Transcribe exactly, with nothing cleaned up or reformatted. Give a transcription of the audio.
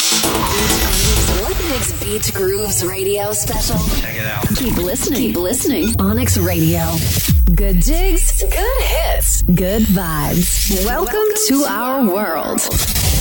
North Mix Beach Grooves radio special. Check it out. Keep listening. Keep listening. Onyx Radio. Good jigs, good hits, good vibes. Welcome, Welcome to, to our world.